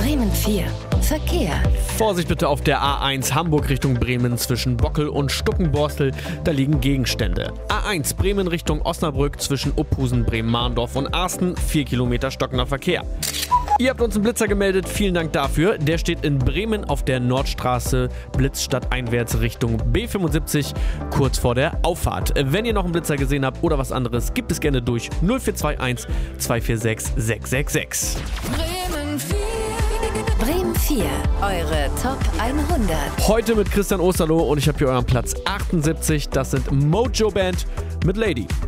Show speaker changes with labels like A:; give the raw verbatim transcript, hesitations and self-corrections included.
A: Bremen vier. Verkehr.
B: Vorsicht bitte auf der A eins Hamburg Richtung Bremen zwischen Bockel und Stuckenborstel, da liegen Gegenstände. A eins Bremen Richtung Osnabrück zwischen Uphusen, Bremen-Mahndorf und Arsten, vier Kilometer stockender Verkehr. Ihr habt uns einen Blitzer gemeldet, vielen Dank dafür. Der steht in Bremen auf der Nordstraße, blitzstadteinwärts Richtung B fünfundsiebzig, kurz vor der Auffahrt. Wenn ihr noch einen Blitzer gesehen habt oder was anderes, gibt es gerne durch null vier zwei eins, zwei vier sechs, sechs sechs sechs.
A: Bremen vier. Bremen vier. Eure Top hundert.
B: Heute mit Christian Osterloh und ich habe hier euren Platz achtundsiebzig. Das sind Mojo Band mit Lady.